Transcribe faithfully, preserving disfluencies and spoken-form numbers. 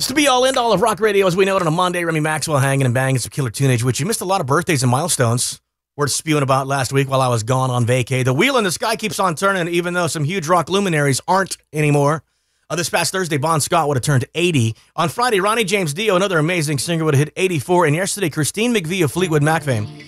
It's the be-all, end-all of rock radio as we know it on a Monday. Remy Maxwell hanging and banging some killer teenage witch. You missed a lot of birthdays and milestones worth spewing about last week while I was gone on vacay. The wheel in the sky keeps on turning, even though some huge rock luminaries aren't anymore. Uh, this past Thursday, Bon Scott would have turned eighty. On Friday, Ronnie James Dio, another amazing singer, would have hit eighty-four. And yesterday, Christine McVie of Fleetwood Mac fame